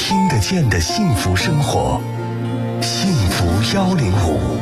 听得见的幸福生活，幸福105。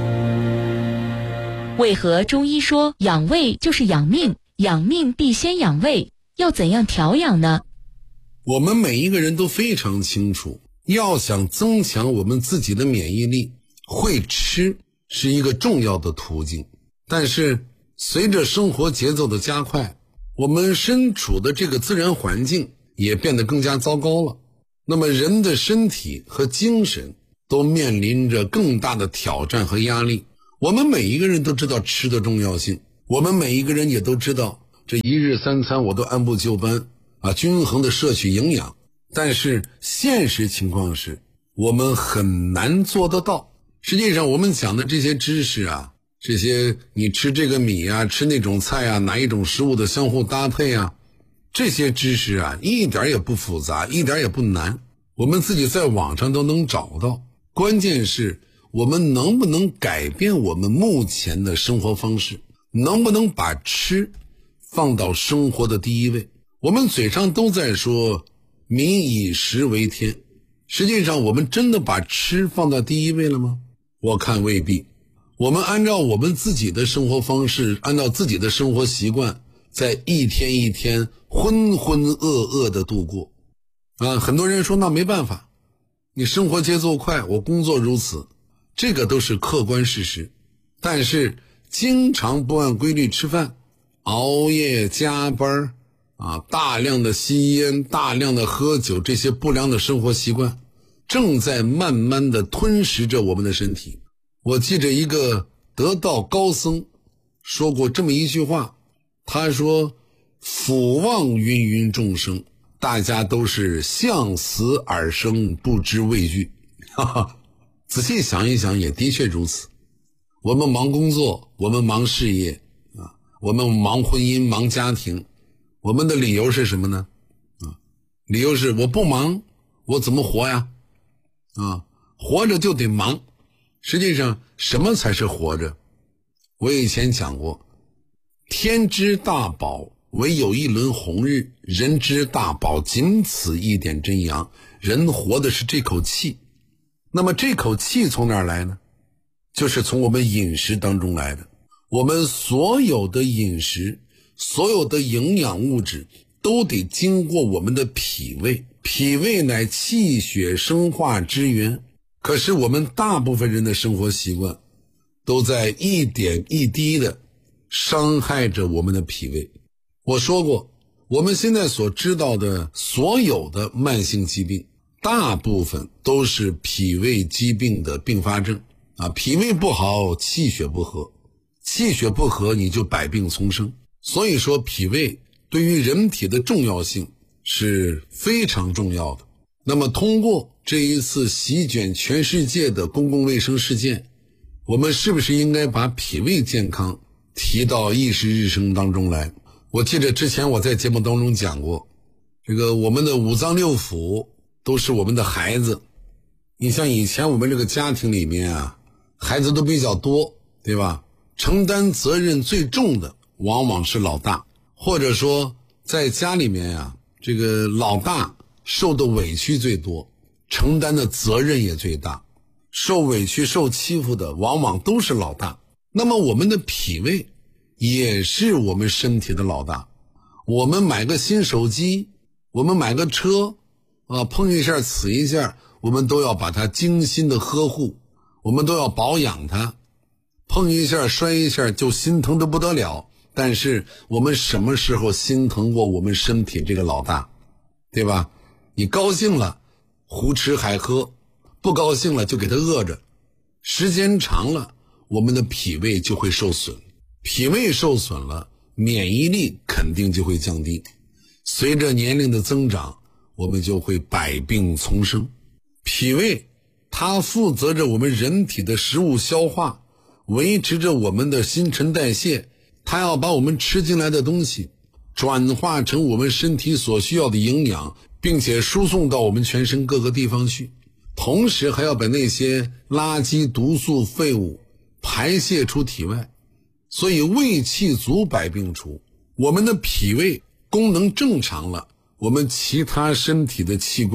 为何中医说养胃就是养命，养命必先养胃？要怎样调养呢？ 我们每一个人都非常清楚，要想增强我们自己的免疫力，会吃是一个重要的途径。但是随着生活节奏的加快，我们身处的这个自然环境也变得更加糟糕了。那么人的身体和精神都面临着更大的挑战和压力。我们每一个人都知道吃的重要性，我们每一个人也都知道这一日三餐我都按部就班均衡的摄取营养。但是现实情况是我们很难做得到。实际上我们讲的这些知识这些你吃这个米吃那种菜哪一种食物的相互搭配这些知识一点也不复杂，一点也不难，我们自己在网上都能找到。关键是我们能不能改变我们目前的生活方式，能不能把吃放到生活的第一位。我们嘴上都在说民以食为天，实际上我们真的把吃放到第一位了吗？我看未必。我们按照我们自己的生活方式，按照自己的生活习惯，在一天一天浑浑噩噩的度过很多人说那没办法，你生活节奏快，我工作如此，这个都是客观事实。但是经常不按规律吃饭，熬夜加班大量的吸烟，大量的喝酒，这些不良的生活习惯正在慢慢的吞噬着我们的身体。我记着一个得道高僧说过这么一句话，他说俯望芸芸众生，大家都是向死而生，不知畏惧。仔细想一想也的确如此。我们忙工作，我们忙事业我们忙婚姻，忙家庭，我们的理由是什么呢？理由是我不忙我怎么活呀？活着就得忙。实际上什么才是活着？我以前讲过，天之大宝唯有一轮红日，人之大宝仅此一点真阳。人活的是这口气。那么这口气从哪儿来呢？就是从我们饮食当中来的。我们所有的饮食，所有的营养物质都得经过我们的脾胃，脾胃乃气血生化之源。可是我们大部分人的生活习惯都在一点一滴的伤害着我们的脾胃。我说过，我们现在所知道的所有的慢性疾病，大部分都是脾胃疾病的并发症脾胃不好，气血不和，气血不和你就百病丛生。所以说脾胃对于人体的重要性是非常重要的。那么通过这一次席卷全世界的公共卫生事件，我们是不是应该把脾胃健康提到议事日程当中来？我记得之前我在节目当中讲过，这个我们的五脏六腑都是我们的孩子。你像以前我们这个家庭里面孩子都比较多，对吧？承担责任最重的往往是老大，或者说在家里面这个老大受的委屈最多，承担的责任也最大，受委屈受欺负的往往都是老大。那么我们的脾胃也是我们身体的老大。我们买个新手机，我们买个车碰一下呲一下，我们都要把它精心的呵护，我们都要保养它。碰一下摔一下就心疼得不得了，但是我们什么时候心疼过我们身体这个老大，对吧？你高兴了胡吃海喝，不高兴了就给他饿着，时间长了我们的脾胃就会受损，脾胃受损了，免疫力肯定就会降低，随着年龄的增长，我们就会百病丛生。脾胃它负责着我们人体的食物消化，维持着我们的新陈代谢，它要把我们吃进来的东西转化成我们身体所需要的营养，并且输送到我们全身各个地方去，同时还要把那些垃圾毒素废物排泄出体外。所以胃气足百病除，我们的脾胃功能正常了，我们其他身体的器官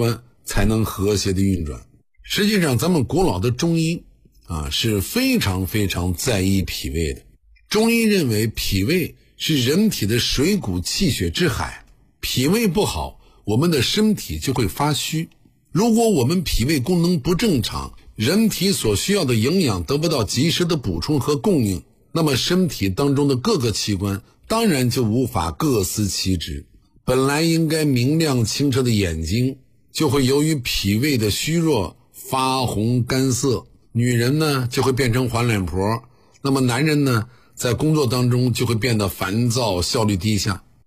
才能和谐的运转。实际上咱们古老的中医是非常非常在意脾胃的。中医认为脾胃是人体的水谷气血之海，脾胃不好，我们的身体就会发虚。如果我们脾胃功能不正常，人体所需要的营养得不到及时的补充和供应，那么身体当中的各个器官当然就无法各司其职。本来应该明亮清澈的眼睛，就会由于脾胃的虚弱发红干涩，女人呢就会变成黄脸婆，那么男人呢在工作当中就会变得烦躁，效率低下。